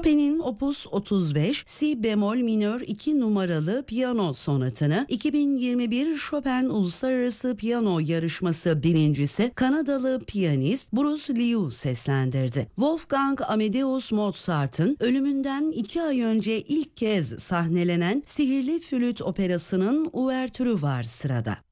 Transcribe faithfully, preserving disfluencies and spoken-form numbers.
Chopin'in Opus otuz beş Si bemol minör iki numaralı piyano sonatını iki bin yirmi bir Chopin Uluslararası Piyano Yarışması birincisi Kanadalı piyanist Bruce Liu seslendirdi. Wolfgang Amadeus Mozart'ın ölümünden iki ay önce ilk kez sahnelenen Sihirli Flüt Operası'nın uvertürü var sırada.